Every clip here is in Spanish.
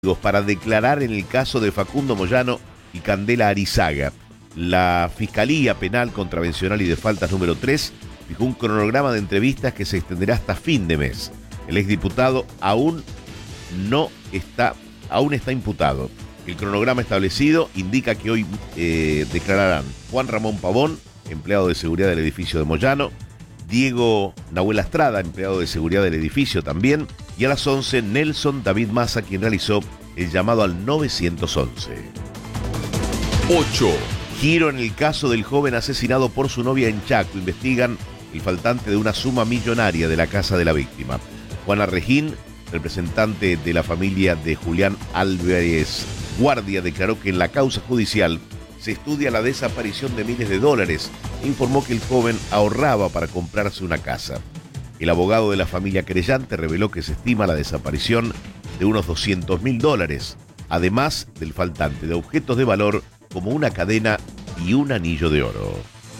para declarar en el caso de Facundo Moyano y Candela Arizaga. La Fiscalía Penal Contravencional y de Faltas número 3 fijó un cronograma de entrevistas que se extenderá hasta fin de mes. El exdiputado aún está imputado. El cronograma establecido indica que hoy declararán Juan Ramón Pavón, empleado de seguridad del edificio de Moyano, Diego Nahuel Astrada, empleado de seguridad del edificio también, y a las 11 Nelson David Massa, quien realizó el llamado al 911. 8. Giro en el caso del joven asesinado por su novia en Chaco. Investigan el faltante de una suma millonaria de la casa de la víctima. Juana Regín, representante de la familia de Julián Álvarez Guardia, declaró que en la causa judicial se estudia la desaparición de miles de dólares e informó que el joven ahorraba para comprarse una casa. El abogado de la familia querellante reveló que se estima la desaparición de unos $200.000, además del faltante de objetos de valor como una cadena y un anillo de oro.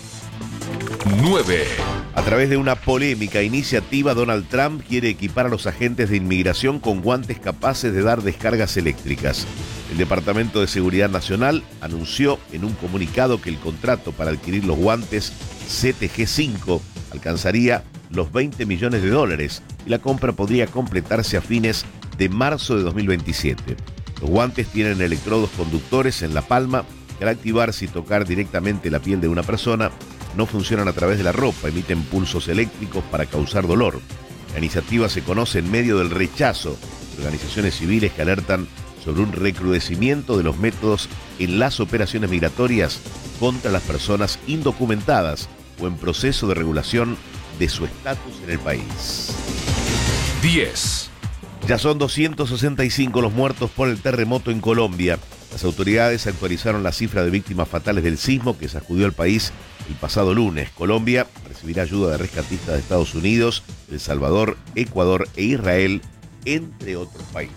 9. A través de una polémica iniciativa, Donald Trump quiere equipar a los agentes de inmigración con guantes capaces de dar descargas eléctricas. El Departamento de Seguridad Nacional anunció en un comunicado que el contrato para adquirir los guantes CTG-5 alcanzaría los $20 millones y la compra podría completarse a fines de marzo de 2027. Los guantes tienen electrodos conductores en la palma que al activarse y tocar directamente la piel de una persona no funcionan a través de la ropa, emiten pulsos eléctricos para causar dolor. La iniciativa se conoce en medio del rechazo de organizaciones civiles que alertan sobre un recrudecimiento de los métodos en las operaciones migratorias contra las personas indocumentadas o en proceso de regulación de su estatus en el país. 10. Ya son 265 los muertos por el terremoto en Colombia. Las autoridades actualizaron la cifra de víctimas fatales del sismo que sacudió al país el pasado lunes. Colombia recibirá ayuda de rescatistas de Estados Unidos, El Salvador, Ecuador e Israel, entre otros países.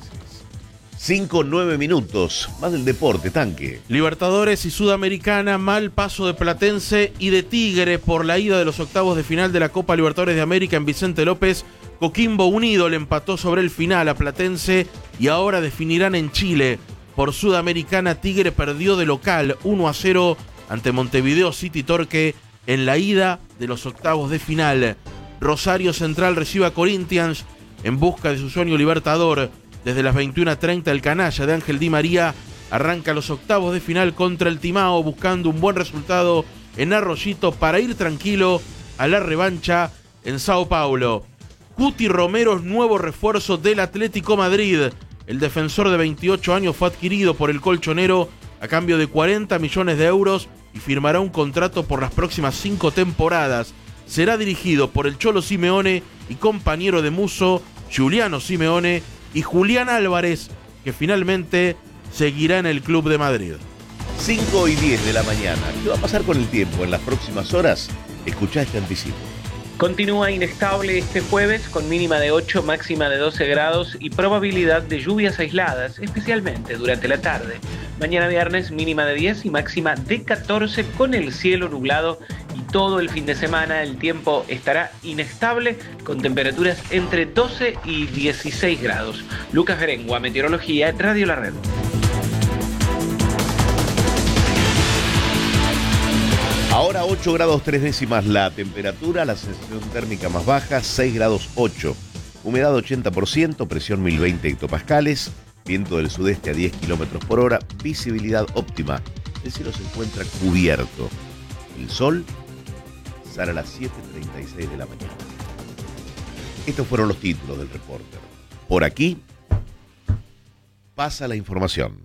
5-9 minutos, más del deporte, Tanque. Libertadores y Sudamericana, mal paso de Platense y de Tigre por la ida de los octavos de final de la Copa Libertadores de América en Vicente López. Coquimbo Unido le empató sobre el final a Platense y ahora definirán en Chile. Por Sudamericana, Tigre perdió de local 1-0 ante Montevideo City Torque en la ida de los octavos de final. Rosario Central recibe a Corinthians en busca de su sueño libertador. Desde las 21:30 el canalla de Ángel Di María arranca los octavos de final contra el Timao buscando un buen resultado en Arroyito para ir tranquilo a la revancha en Sao Paulo. Cuti Romero es nuevo refuerzo del Atlético Madrid. El defensor de 28 años fue adquirido por el colchonero a cambio de 40 millones de euros y firmará un contrato por las próximas 5 temporadas. Será dirigido por el Cholo Simeone y compañero de Musso, Giuliano Simeone y Julián Álvarez, que finalmente seguirá en el Club de Madrid. 5:10 de la mañana. ¿Qué va a pasar con el tiempo en las próximas horas? Escuchá este anticipo. Continúa inestable este jueves con mínima de 8, máxima de 12 grados y probabilidad de lluvias aisladas, especialmente durante la tarde. Mañana viernes mínima de 10 y máxima de 14 con el cielo nublado y todo el fin de semana el tiempo estará inestable con temperaturas entre 12 y 16 grados. Lucas Berengua, Meteorología, Radio La Red. Ahora 8 grados 3 décimas la temperatura, la sensación térmica más baja 6 grados 8, humedad 80%, presión 1020 hectopascales, viento del sudeste a 10 kilómetros por hora, visibilidad óptima, el cielo se encuentra cubierto, el sol sale a las 7:36 de la mañana. Estos fueron los títulos del reporter. Por aquí pasa la información.